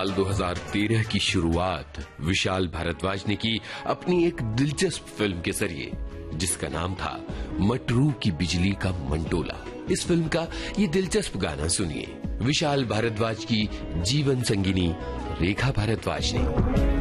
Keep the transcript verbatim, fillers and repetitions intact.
साल दो हज़ार तेरह की शुरुआत विशाल भारद्वाज ने की अपनी एक दिलचस्प फिल्म के जरिए, जिसका नाम था मटरू की बिजली का मंटोला। इस फिल्म का ये दिलचस्प गाना सुनिए, विशाल भारद्वाज की जीवन संगिनी रेखा भारद्वाज ने।